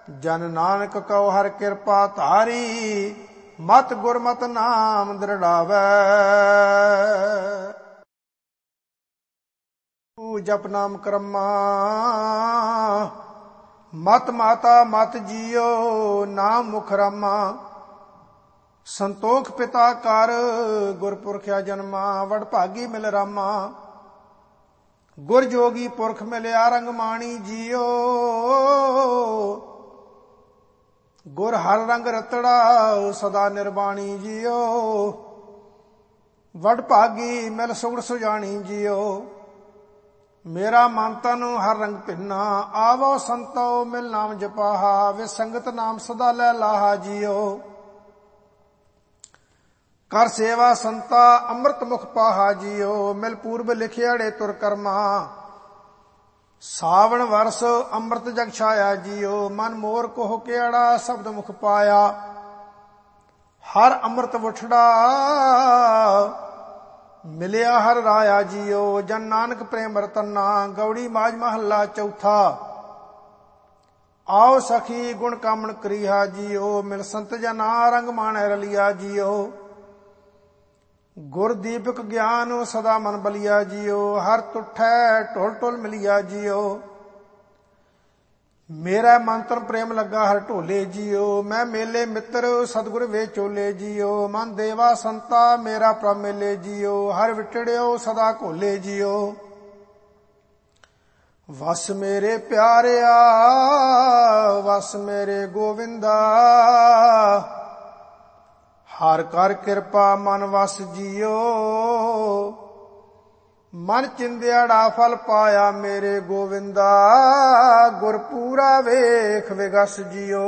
ਜਨ ਨਾਨਕ ਕਉ ਹਰਿ ਕਿਰਪਾ ਧਾਰੀ, ਮਤ ਗੁਰਮਤਿ ਨਾਮ ਦ੍ਰਿੜਾਵੈ। ਜਪ ਨਾਮ ਕਰਮਾ, ਮਤ ਮਾਤਾ ਮਤ ਜੀਓ, ਨਾਮ ਮੁਖ ਰਾਮਾ। ਸੰਤੋਖ ਪਿਤਾ ਕਰ, ਗੁਰਪੁਰਖਿਆ ਜਨਮਾ, ਵਡਭਾਗੀ ਮਿਲ ਰਾਮਾ। ਗੁਰ ਜੋਗੀ ਪੁਰਖ ਮਿਲਿਆ ਰੰਗਮਾਣੀ ਜੀਓ, ਗੁਰ ਹਰ ਰੰਗ ਰਤੜਾ ਸਦਾ ਨਿਰਬਾਣੀ ਜੀਓ। ਵਡਭਾਗੀ ਮਿਲ ਸੁਗੜ ਸੁਜਾਣੀ ਜੀਓ, ਮੇਰਾ ਮਨ ਤਨ ਹਰ ਰੰਗ ਭਿੰਨਾ। ਆਵੋ ਸੰਤੋ ਮਿਲ ਨਾਮ ਜਪਾਹਾ, ਵੇ ਸੰਗਤ ਨਾਮ ਸਦਾ ਲੈ ਲਾਹਾ ਜੀਓ। ਕਰ ਸੇਵਾ ਸੰਤਾ ਅੰਮ੍ਰਿਤ ਮੁਖ ਪਾਹਾ ਜੀਓ, ਮਿਲ ਪੂਰਬ ਲਿਖਿਆੜੇ ਤੁਰ ਕਰਮਾ। ਸਾਵਣ ਵਰਸ ਅੰਮ੍ਰਿਤ ਜਗ ਛਾਇਆ ਜੀਓ, ਮਨ ਮੋਰ ਕੋਹ ਕਿਹੜਾ ਸ਼ਬਦ ਮੁਖ ਪਾਇਆ। ਹਰ ਅੰਮ੍ਰਿਤ ਵਠੜਾ ਮਿਲਿਆ ਹਰ ਰਾਇਆ ਜੀਓ, ਜਨ ਨਾਨਕ ਪ੍ਰੇਮ ਰਤਨਾ। ਗੌੜੀ ਮਾਝ ਮਹੱਲਾ ਚੌਥਾ। ਆਓ ਸਖੀ ਗੁਣ ਕਾਮਣ ਕਰੀਹਾ ਜੀਓ, ਮਿਲ ਸੰਤ ਜਨਾ ਰੰਗ ਮਾਣੈ ਰਲਿਆ ਜੀਓ। ਗੁਰ ਦੀਪਕ ਗਿਆਨ ਸਦਾ ਮਨ ਬਲਿਆ ਜੀਓ, ਹਰ ਤੁਠੈ ਢੋਲ ਢੋਲ ਮਿਲਿਆ ਜੀਓ। ਮੇਰਾ ਮੰਤਰ ਪ੍ਰੇਮ ਲੱਗਾ ਹਰ ਢੋਲੇ ਜੀਓ, ਮੈਂ ਮੇਲੇ ਮਿੱਤਰ ਸਤਿਗੁਰ ਵੇ ਚੋਲੇ ਜੀਓ। ਮਨ ਦੇਵਾ ਸੰਤਾ ਮੇਰਾ ਪ੍ਰਭ ਮੇਲੇ ਜੀਓ, ਹਰ ਵਿਟੜਿਓ ਸਦਾ ਘੋਲੇ ਜੀਓ। ਵਸ ਮੇਰੇ ਪਿਆਰਿਆ ਵਸ ਮੇਰੇ ਗੋਵਿੰਦਾ, ਹਰ ਕਰ ਕਿਰਪਾ ਮਨ ਵਸ ਜੀਓ। ਮਨ ਚਿੰਦਿਆੜਾ ਫਲ ਪਾਇਆ ਮੇਰੇ ਗੋਵਿੰਦਾ, ਗੁਰ ਪੂਰਾ ਵੇਖ ਵਿਗਸ ਜੀਓ।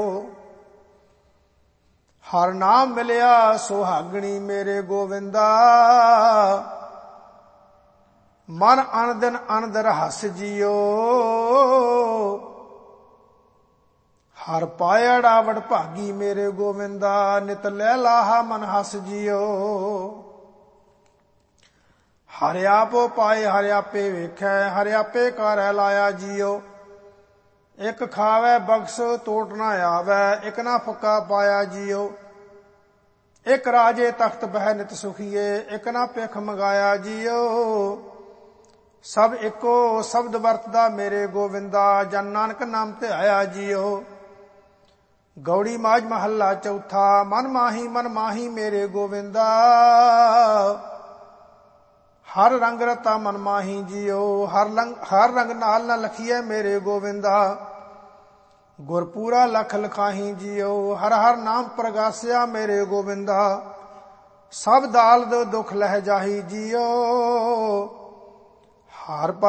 ਹਰ ਨਾਮ ਮਿਲਿਆ ਸੁਹਾਗਣੀ ਮੇਰੇ ਗੋਵਿੰਦਾ, ਮਨ ਅਨ ਦਿਨ ਅਨੰਦ ਰਹਸ ਜੀਓ। ਹਰ ਪਾਇੜਾ ਵਡਭਾਗੀ ਮੇਰੇ ਗੋਵਿੰਦਾ, ਨਿਤ ਲੈ ਲਾਹਾ ਮਨ ਹਸ ਜੀਓ। ਹਰਿ ਆਪੋ ਪਾਏ ਹਰਿ ਆਪੇ ਵੇਖੈ, ਹਰਿ ਆਪੇ ਕਰੈ ਲਾਇਆ ਜੀਓ। ਇਕ ਖਾਵੈ ਬਖਸ਼ ਟੋਟ ਨਾ ਆਵੈ, ਇਕ ਨਾ ਫੱਕਾ ਪਾਇਆ ਜੀਓ। ਇਕ ਰਾਜੇ ਤਖਤ ਬਹਿ ਨਿਤ ਸੁਖੀਏ, ਇਕ ਨਾ ਭਿਖ ਮੰਗਾਇਆ ਜੀਓ। ਸਭ ਇੱਕੋ ਸ਼ਬਦ ਵਰਤਦਾ ਮੇਰੇ ਗੋਵਿੰਦਾ, ਜਨ ਨਾਨਕ ਨਾਮ ਧਿਆਇਆ ਜੀਓ। ਗੌੜੀ ਮਾਝ ਮਹੱਲਾ ਚੌਥਾ। ਮਨ ਮਾਹੀ ਮੇਰੇ ਗੋਵਿੰਦਾ, ਹਰ ਰੰਗ ਰਤਾ ਮਨ ਮਾਹੀ ਜੀਓ। ਹਰ ਰੰਗ ਨਾਲ ਨਾ ਲਖੀਐ ਮੇਰੇ ਗੋਵਿੰਦਾ, ਗੁਰ ਪੂਰਾ ਲਖ ਲਖਾਹੀ ਜੀਓ। ਹਰ ਹਰ ਨਾਮ ਪ੍ਰਗਾਸਿਆ ਮੇਰੇ ਗੋਵਿੰਦਾ, ਸਭ ਦਾਲਦ ਦੁਖ ਲਹਿ ਜਾਹੀ ਜੀਓ। ਹਰ